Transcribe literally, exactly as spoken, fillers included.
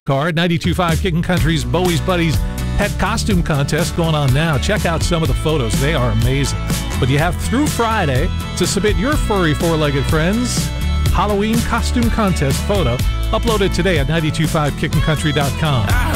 card. ninety-two point five Kickin' Country's Bowie's Buddies pet costume contest going on now. Check out some of the photos. They are amazing. But you have through Friday to submit your furry four-legged friends Halloween costume contest photo. Upload it today at nine two five kickin country dot com.